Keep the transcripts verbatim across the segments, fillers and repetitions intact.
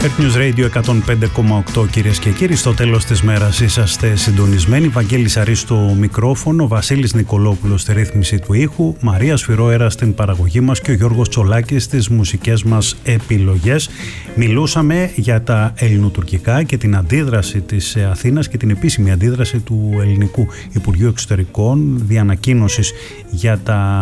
Earth News Radio εκατόν πέντε κόμμα οκτώ, κυρίες και κύριοι. Στο τέλος της μέρας είσαστε συντονισμένοι. Βαγγέλης Αρής στο μικρόφωνο, Βασίλης Νικολόπουλος στη ρύθμιση του ήχου, Μαρία Σφυρόερα στην παραγωγή μας και ο Γιώργος Τσολάκης στις μουσικές μας επιλογές. Μιλούσαμε για τα ελληνοτουρκικά και την αντίδραση της Αθήνας και την επίσημη αντίδραση του Ελληνικού Υπουργείου Εξωτερικών, διανακοίνωσης για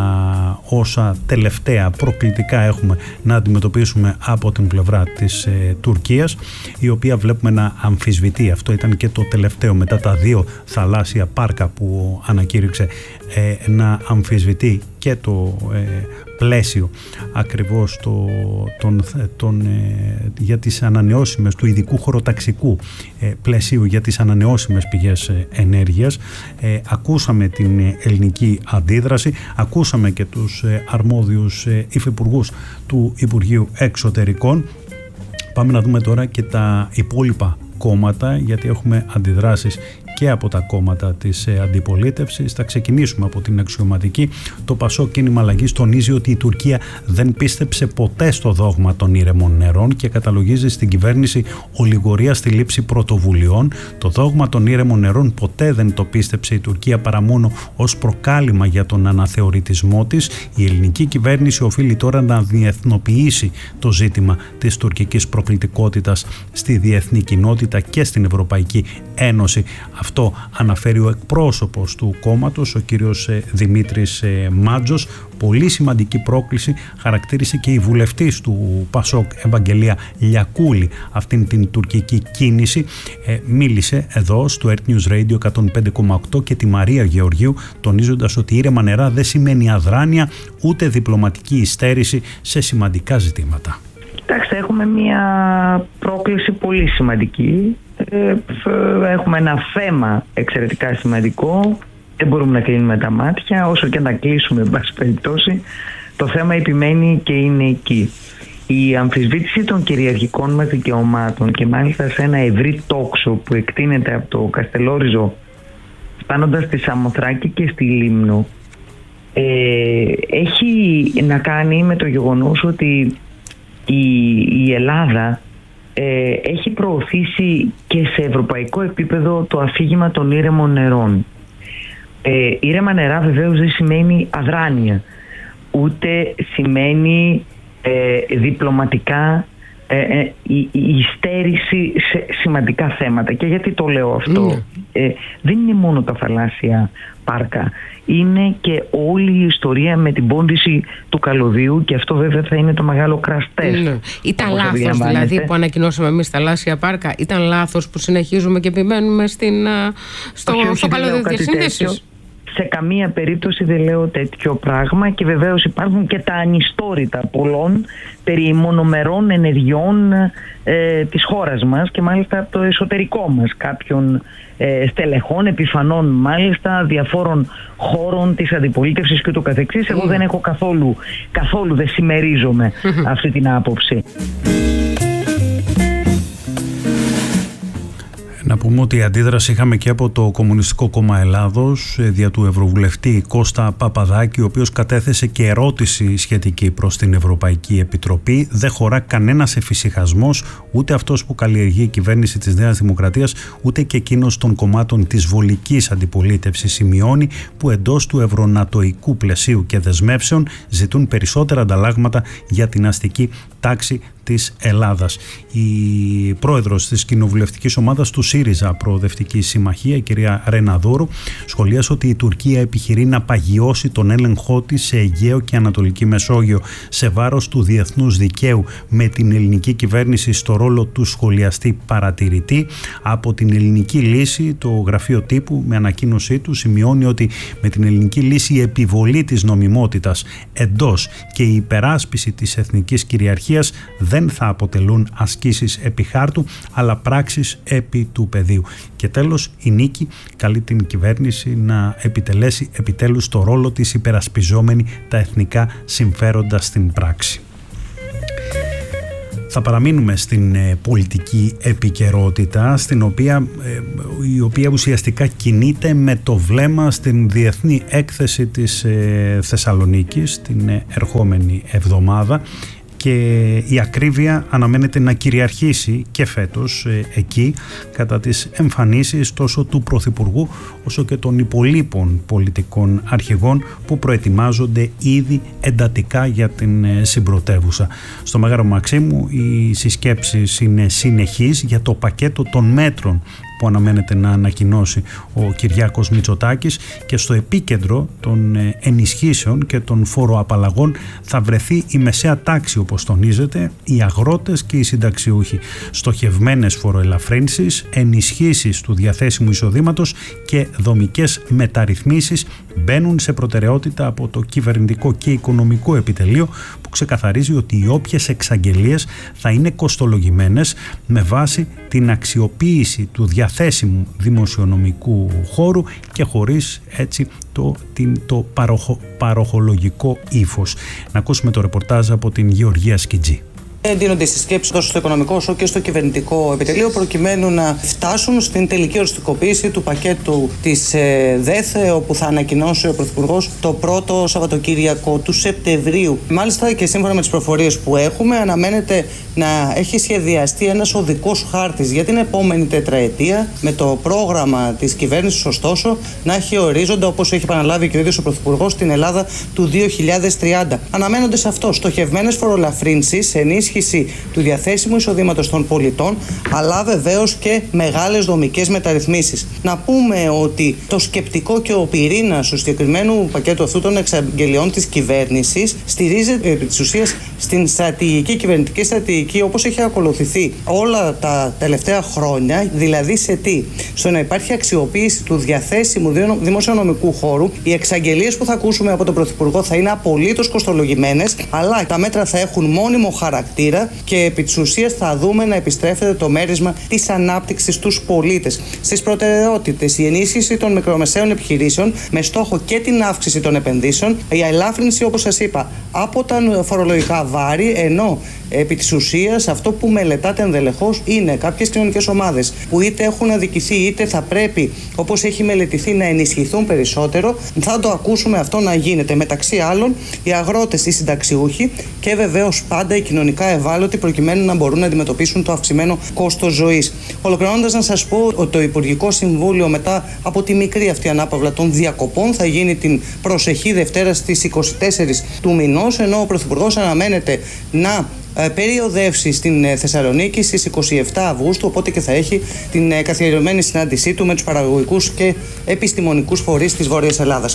τα όσα τελευταία προκλητικά έχουμε να αντιμετωπίσουμε από την πλευρά της ε, Τουρκίας, η οποία βλέπουμε να αμφισβητεί. Αυτό ήταν και το τελευταίο μετά τα δύο θαλάσσια πάρκα που ανακήρυξε, ε, να αμφισβητεί και το ε, πλαίσιο ακριβώς το, τον, τον, ε, για τις ανανεώσιμες, του ειδικού χωροταξικού ε, πλαισίου για τις ανανεώσιμες πηγές ε, ενέργειας. Ε, ακούσαμε την ε, ελληνική αντίδραση, ακούσαμε και τους ε, αρμόδιους ε, υφυπουργούς του Υπουργείου Εξωτερικών. Πάμε να δούμε τώρα και τα υπόλοιπα κόμματα, γιατί έχουμε αντιδράσεις και από τα κόμματα της αντιπολίτευσης. Θα ξεκινήσουμε από την αξιωματική. Το Πασόκ Κίνημα Αλλαγής τονίζει ότι η Τουρκία δεν πίστεψε ποτέ στο δόγμα των ήρεμων νερών και καταλογίζει στην κυβέρνηση ολιγορία στη λήψη πρωτοβουλειών. Το δόγμα των ήρεμων νερών ποτέ δεν το πίστεψε η Τουρκία παρά μόνο ως προκάλημα για τον αναθεωρητισμό της. Η ελληνική κυβέρνηση οφείλει τώρα να διεθνοποιήσει το ζήτημα της τουρκικής προκλητικότητας στη διεθνή κοινότητα και στην Ευρωπαϊκή Ένωση. Αυτό αναφέρει ο εκπρόσωπος του κόμματος, ο κύριος Δημήτρης Μάτζος. Πολύ σημαντική πρόκληση χαρακτήρισε και η βουλευτής του Πασόκ, Ευαγγελία Λιακούλη, αυτήν την τουρκική κίνηση. Ε, μίλησε εδώ στο Earth News Radio εκατόν πέντε κόμμα οκτώ και τη Μαρία Γεωργίου, τονίζοντας ότι ήρεμα νερά δεν σημαίνει αδράνεια ούτε διπλωματική υστέρηση σε σημαντικά ζητήματα. Κοιτάξτε, έχουμε μια πρόκληση πολύ σημαντική. Έχουμε ένα θέμα εξαιρετικά σημαντικό. Δεν μπορούμε να κλείνουμε τα μάτια, όσο και να κλείσουμε, εν πάση περιπτώσει. Το θέμα επιμένει και είναι εκεί. Η αμφισβήτηση των κυριαρχικών μας δικαιωμάτων, και μάλιστα σε ένα ευρύ τόξο που εκτείνεται από το Καστελόριζο φτάνοντας στη Σαμοθράκη και στη Λίμνο, ε, έχει να κάνει με το γεγονός ότι η, η Ελλάδα ε, έχει προωθήσει και σε ευρωπαϊκό επίπεδο το αφήγημα των ήρεμων νερών. Ε, ήρεμα νερά βεβαίως δεν σημαίνει αδράνεια, ούτε σημαίνει ε, διπλωματικά ε, ε, η, η υστέρηση σε σημαντικά θέματα. Και γιατί το λέω αυτό? Mm. Ε, δεν είναι μόνο τα θαλάσσια πάρκα, είναι και όλη η ιστορία με την πόντιση του καλωδίου, και αυτό βέβαια θα είναι το μεγάλο crash test. Mm. Ήταν λάθος δηλαδή που ανακοινώσαμε εμείς τα θαλάσσια πάρκα? Ήταν λάθος που συνεχίζουμε και επιμένουμε στην, στο, στο καλωδίο διασύνδεσης? Σε καμία περίπτωση δεν λέω τέτοιο πράγμα, και βεβαίως υπάρχουν και τα ανιστόρητα πολλών περί μονομερών ενεργειών ε, της χώρας μας, και μάλιστα από το εσωτερικό μας, κάποιων ε, στελεχών, επιφανών μάλιστα, διαφόρων χώρων της αντιπολίτευσης και το καθεξής. Εγώ δεν έχω καθόλου, καθόλου δεν συμμερίζομαι αυτή την άποψη. Να πούμε ότι η αντίδραση είχαμε και από το Κομμουνιστικό Κόμμα Ελλάδος δια του Ευρωβουλευτή Κώστα Παπαδάκη, ο οποίος κατέθεσε και ερώτηση σχετική προς την Ευρωπαϊκή Επιτροπή. Δεν χωρά κανένας εφησυχασμός, ούτε αυτός που καλλιεργεί η κυβέρνηση της Νέας Δημοκρατίας, ούτε και εκείνος των κομμάτων της βολικής αντιπολίτευσης. Σημειώνει που εντός του ευρωνατοϊκού πλαισίου και δεσμεύσεων ζητούν περισσότερα ανταλλάγματα για την αστική τάξη της Ελλάδας. Η πρόεδρος της κοινοβουλευτικής ομάδας του ΣΥΡΙΖΑ Προοδευτική Συμμαχία, η κυρία Ρεναδούρου, σχολίασε ότι η Τουρκία επιχειρεί να παγιώσει τον έλεγχό της σε Αιγαίο και Ανατολική Μεσόγειο σε βάρος του διεθνούς δικαίου, με την ελληνική κυβέρνηση στο ρόλο του σχολιαστή παρατηρητή. Από την ελληνική λύση, το γραφείο τύπου με ανακοίνωσή του σημειώνει ότι με την ελληνική λύση η επιβολή της νομιμότητας εντός και η υπεράσπιση της εθνικής κυριαρχίας δεν θα αποτελούν ασκήσεις επί χάρτου, αλλά πράξεις επί του πεδίου. Και τέλος, η νίκη καλεί την κυβέρνηση να επιτελέσει επιτέλους το ρόλο της υπερασπιζόμενη τα εθνικά συμφέροντα στην πράξη. Θα παραμείνουμε στην ε, πολιτική επικαιρότητα, στην οποία, ε, η οποία ουσιαστικά κινείται με το βλέμμα στην διεθνή έκθεση της ε, Θεσσαλονίκης την ε, ερχόμενη εβδομάδα. και η ακρίβεια αναμένεται να κυριαρχήσει και φέτος εκεί κατά τις εμφανίσεις τόσο του Πρωθυπουργού όσο και των υπολείπων πολιτικών αρχηγών που προετοιμάζονται ήδη εντατικά για την συμπρωτεύουσα. Στο Μέγαρο Μαξίμου οι συσκέψεις είναι συνεχείς για το πακέτο των μέτρων που αναμένεται να ανακοινώσει ο Κυριάκος Μητσοτάκης, και στο επίκεντρο των ενισχύσεων και των φοροαπαλλαγών θα βρεθεί η μεσαία τάξη, όπως τονίζεται, οι αγρότες και οι συνταξιούχοι. Στοχευμένες φοροελαφρύνσεις, ενισχύσεις του διαθέσιμου εισοδήματος και δομικές μεταρρυθμίσεις μπαίνουν σε προτεραιότητα από το κυβερνητικό και οικονομικό επιτελείο, που ξεκαθαρίζει ότι οι όποιες εξαγγελίες θα είναι κοστολογημένες με βάση την αξιοποίηση του διαθέσιμου δημοσιονομικού χώρου και χωρίς έτσι το, την, το παροχο, παροχολογικό ύφος. Να ακούσουμε το ρεπορτάζ από την Γεωργία Σκιτζή. Εντείνονται στις σκέψεις τόσο στο οικονομικό όσο και στο κυβερνητικό επιτελείο, προκειμένου να φτάσουν στην τελική οριστικοποίηση του πακέτου της ΔΕΘ, όπου θα ανακοινώσει ο Πρωθυπουργός το πρώτο Σαββατοκύριακο του Σεπτεμβρίου. Μάλιστα, και σύμφωνα με τις προφορίες που έχουμε, αναμένεται να έχει σχεδιαστεί ένας οδικός χάρτης για την επόμενη τετραετία, με το πρόγραμμα της κυβέρνησης, ωστόσο, να έχει ορίζοντα, όπως έχει επαναλάβει και ο ίδιος ο Πρωθυπουργός, στην Ελλάδα του δύο χιλιάδες τριάντα. Αναμένονται σε αυτό στοχευμένες φορολαφρύνσεις, ενίσχυση του διαθέσιμου εισοδήματος των πολιτών, αλλά βεβαίως και μεγάλες δομικές μεταρρυθμίσεις. Να πούμε ότι το σκεπτικό και ο πυρήνας του συγκεκριμένου πακέτου αυτού των εξαγγελιών της κυβέρνησης στηρίζεται επί της ουσίας στην στρατηγική, κυβερνητική στρατηγική, όπως έχει ακολουθηθεί όλα τα τελευταία χρόνια. Δηλαδή σε τι? Στο να υπάρχει αξιοποίηση του διαθέσιμου δημοσιονομικού χώρου. Οι εξαγγελίες που θα ακούσουμε από τον Πρωθυπουργό θα είναι απολύτως κοστολογημένες, αλλά τα μέτρα θα έχουν μόνιμο χαρακτήρα και επί της ουσίας θα δούμε να επιστρέφεται το μέρισμα της ανάπτυξης στους πολίτες. Στις προτεραιότητες, η ενίσχυση των μικρομεσαίων επιχειρήσεων με στόχο και την αύξηση των επενδύσεων, η ελάφρυνση, όπως σας είπα, από τα φορολογικά βάρη, ενώ επί της ουσίας αυτό που μελετάται ενδελεχώς είναι κάποιες κοινωνικές ομάδες που είτε έχουν αδικηθεί είτε θα πρέπει, όπως έχει μελετηθεί, να ενισχυθούν περισσότερο. Θα το ακούσουμε αυτό να γίνεται. Μεταξύ άλλων, οι αγρότες, οι συνταξιούχοι και βεβαίως πάντα οι κοινωνικά ευάλωτοι, προκειμένου να μπορούν να αντιμετωπίσουν το αυξημένο κόστος ζωής. Ολοκληρώνοντας, να σας πω ότι το Υπουργικό Συμβούλιο, μετά από τη μικρή αυτή ανάπαυλα των διακοπών, θα γίνει την προσεχή Δευτέρα στις είκοσι τέσσερις του μηνός, ενώ ο Πρωθυπουργός αναμένεται να περιοδεύσει στην Θεσσαλονίκη στις είκοσι επτά Αυγούστου, οπότε και θα έχει την καθιερωμένη συνάντησή του με τους παραγωγικούς και επιστημονικούς φορείς της Βόρειας Ελλάδας.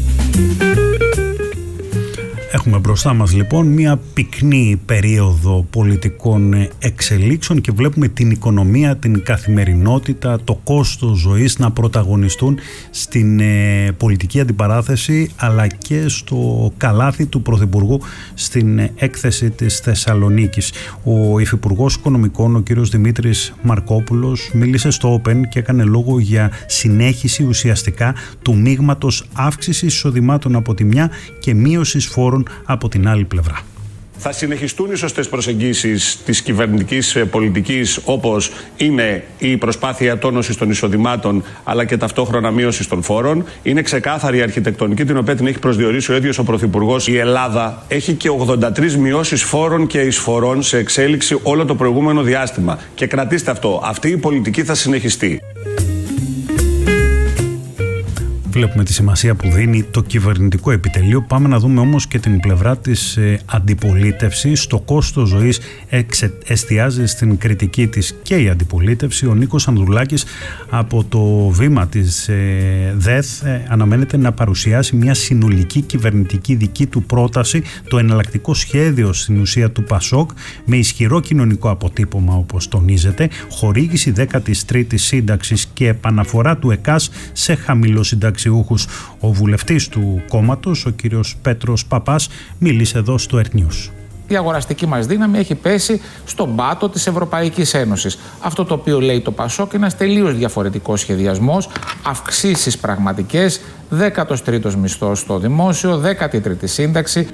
Έχουμε μπροστά μας λοιπόν μια πυκνή περίοδο πολιτικών εξελίξεων και βλέπουμε την οικονομία, την καθημερινότητα, το κόστος ζωής να πρωταγωνιστούν στην ε, πολιτική αντιπαράθεση, αλλά και στο καλάθι του Πρωθυπουργού στην έκθεση της Θεσσαλονίκης. Ο Υφυπουργός Οικονομικών, ο κύριος Δημήτρης Μαρκόπουλος, μίλησε στο Open και έκανε λόγο για συνέχιση ουσιαστικά του μείγματος αύξησης εισοδημάτων από τη μια και μείωσης φόρων από την άλλη πλευρά. Θα συνεχιστούν οι σωστές προσεγγίσεις της κυβερνητικής πολιτικής, όπως είναι η προσπάθεια τόνωσης των εισοδημάτων αλλά και ταυτόχρονα μείωσης των φόρων. Είναι ξεκάθαρη η αρχιτεκτονική, την οποία την έχει προσδιορίσει ο ίδιος ο Πρωθυπουργός. Η Ελλάδα έχει και ογδόντα τρεις μειώσεις φόρων και εισφορών σε εξέλιξη όλο το προηγούμενο διάστημα. Και κρατήστε αυτό, αυτή η πολιτική θα συνεχιστεί. Βλέπουμε τη σημασία που δίνει το κυβερνητικό επιτελείο. Πάμε να δούμε όμως και την πλευρά της ε, αντιπολίτευσης. Το κόστος ζωής εξε, εστιάζει στην κριτική της και η αντιπολίτευση. Ο Νίκος Ανδρουλάκης από το βήμα της ε, ΔΕΘ ε, αναμένεται να παρουσιάσει μια συνολική κυβερνητική δική του πρόταση, το εναλλακτικό σχέδιο στην ουσία του ΠΑΣΟΚ, με ισχυρό κοινωνικό αποτύπωμα, όπως τονίζεται, χορήγηση δέκατης τρίτης σύνταξης και επαναφορά του ΕΚΑΣ σε χαμηλοσυνταξιούχους. Ο βουλευτής του κόμματος, ο κύριος Πέτρος Παπάς, μίλησε εδώ στο Earth News. Η αγοραστική μας δύναμη έχει πέσει στον πάτο της Ευρωπαϊκής Ένωσης. Αυτό το οποίο λέει το ΠΑΣΟΚ είναι ένας τελείως διαφορετικός σχεδιασμός, αυξήσεις πραγματικές, δέκατος τρίτος μισθός στο δημόσιο, δέκατη τρίτη σύνταξη.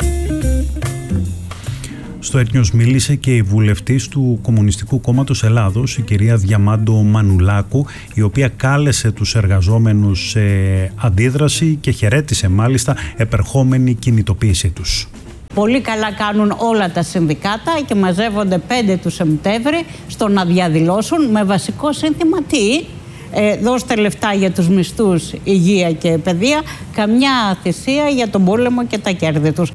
Στο Earth News μίλησε και η βουλευτής του Κομμουνιστικού Κόμματος Ελλάδος, η κυρία Διαμάντο Μανουλάκου, η οποία κάλεσε τους εργαζόμενους σε αντίδραση και χαιρέτησε μάλιστα επερχόμενη κινητοποίησή τους. Πολύ καλά κάνουν όλα τα συνδικάτα και μαζεύονται πέντε του Σεπτέμβρη στο να διαδηλώσουν με βασικό σύνθημα τι? Ε, δώστε λεφτά για τους μισθούς, υγεία και παιδεία, καμιά θυσία για τον πόλεμο και τα κέρδη τους.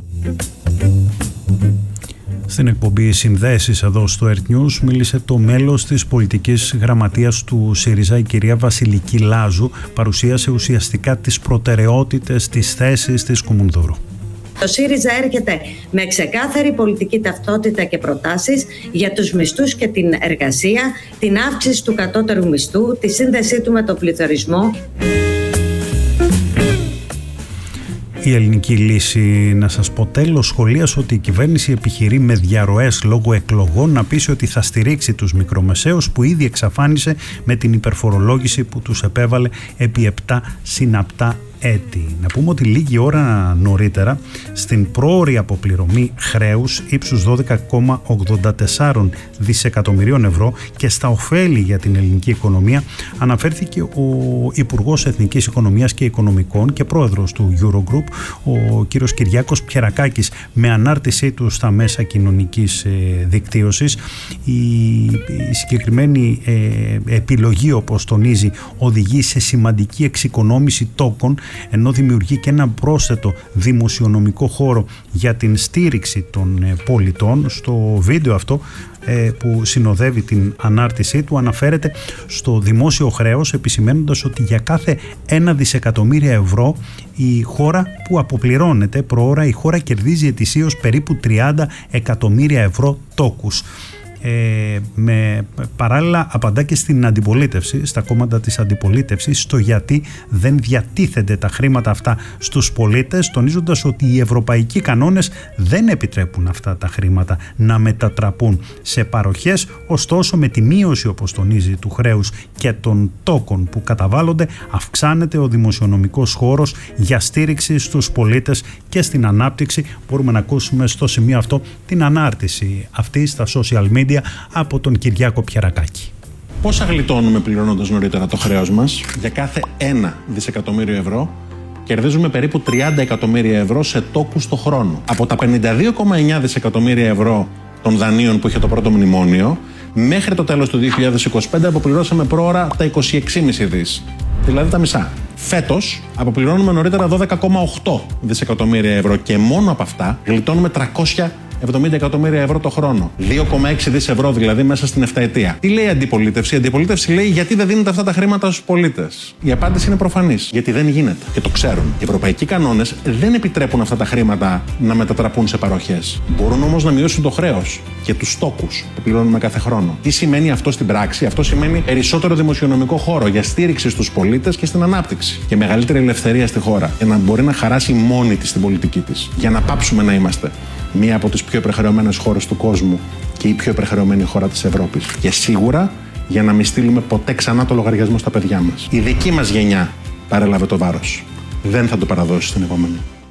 Στην εκπομπή Συνδέσεις εδώ στο Earth News μίλησε το μέλος της πολιτικής γραμματείας του ΣΥΡΙΖΑ, η κυρία Βασιλική Λάζου, παρουσίασε ουσιαστικά τις προτεραιότητες της θέσης της Κουμουνδούρου. Το ΣΥΡΙΖΑ έρχεται με ξεκάθαρη πολιτική ταυτότητα και προτάσεις για τους μισθούς και την εργασία, την αύξηση του κατώτερου μισθού, τη σύνδεσή του με τον πληθωρισμό. Η ελληνική λύση, να σας πω τέλος, σχολίασε ότι η κυβέρνηση επιχειρεί με διαρροές λόγω εκλογών να πείσει ότι θα στηρίξει τους μικρομεσαίους που ήδη εξαφάνισε με την υπερφορολόγηση που τους επέβαλε επί επτά συναπτά έτη. Να πούμε ότι λίγη ώρα νωρίτερα στην πρόωρη αποπληρωμή χρέους ύψους δώδεκα κόμμα ογδόντα τέσσερα δισεκατομμυρίων ευρώ και στα ωφέλη για την ελληνική οικονομία αναφέρθηκε ο Υπουργός Εθνικής Οικονομίας και Οικονομικών και πρόεδρος του Eurogroup, ο κύριος Κυριάκος Πιερακάκης, με ανάρτησή του στα μέσα κοινωνικής δικτύωσης. Η, η συγκεκριμένη ε, επιλογή, όπως τονίζει, οδηγεί σε σημαντική εξοικονόμηση τόκων, ενώ δημιουργεί και ένα πρόσθετο δημοσιονομικό χώρο για την στήριξη των πολιτών. Στο βίντεο αυτό που συνοδεύει την ανάρτησή του αναφέρεται στο δημόσιο χρέος, επισημαίνοντας ότι για κάθε ένα δισεκατομμύρια ευρώ η χώρα που αποπληρώνεται προώρα, η χώρα κερδίζει ετησίως περίπου τριάντα εκατομμύρια ευρώ τόκους. Ε, με, παράλληλα απαντά και στην αντιπολίτευση, στα κόμματα της αντιπολίτευσης, στο γιατί δεν διατίθενται τα χρήματα αυτά στους πολίτες, τονίζοντας ότι οι ευρωπαϊκοί κανόνες δεν επιτρέπουν αυτά τα χρήματα να μετατραπούν σε παροχές. Ωστόσο, με τη μείωση, όπως τονίζει, του χρέους και των τόκων που καταβάλλονται, αυξάνεται ο δημοσιονομικός χώρος για στήριξη στους πολίτες και στην ανάπτυξη. Μπορούμε να ακούσουμε στο σημείο αυτό την ανάρτηση αυτή στα social media από τον Κυριάκο Πιερακάκη. Πόσα γλιτώνουμε πληρώνοντας νωρίτερα το χρέος μας? Για κάθε ένα δισεκατομμύριο ευρώ κερδίζουμε περίπου τριάντα εκατομμύρια ευρώ σε τόκους το χρόνο. Από τα πενήντα δύο κόμμα εννιά δισεκατομμύρια ευρώ των δανείων που είχε το πρώτο μνημόνιο, μέχρι το τέλος του δύο χιλιάδες είκοσι πέντε αποπληρώσαμε πρόωρα τα είκοσι έξι κόμμα πέντε δις, δηλαδή τα μισά. Φέτος αποπληρώνουμε νωρίτερα δώδεκα κόμμα οκτώ δισεκατομμύρια ευρώ και μόνο από αυτά γλιτώνουμε τριακόσια εβδομήντα εκατομμύρια ευρώ το χρόνο. δύο κόμμα έξι δις ευρώ δηλαδή μέσα στην εφταετία. Τι λέει η αντιπολίτευση? Η αντιπολίτευση λέει γιατί δεν δίνετε αυτά τα χρήματα στους πολίτες. Η απάντηση είναι προφανής. Γιατί δεν γίνεται. Και το ξέρουν. Οι ευρωπαϊκοί κανόνες δεν επιτρέπουν αυτά τα χρήματα να μετατραπούν σε παροχές. Μπορούν όμως να μειώσουν το χρέος και τους στόκους που πληρώνουμε κάθε χρόνο. Τι σημαίνει αυτό στην πράξη? Αυτό σημαίνει περισσότερο δημοσιονομικό χώρο για στήριξη στους πολίτες και στην ανάπτυξη. Και μεγαλύτερη ελευθερία στη χώρα. Για να μπορεί να χαράσει μόνη της την πολιτική της. Για να πάψουμε να είμαστε μία από τις πιο υπερχρεωμένες χώρες του κόσμου και η πιο υπερχρεωμένη χώρα της Ευρώπης. Και σίγουρα για να μην στείλουμε ποτέ ξανά το λογαριασμό στα παιδιά μας. Η δική μας γενιά παρέλαβε το βάρος. Δεν θα το παραδώσει στην επόμενη.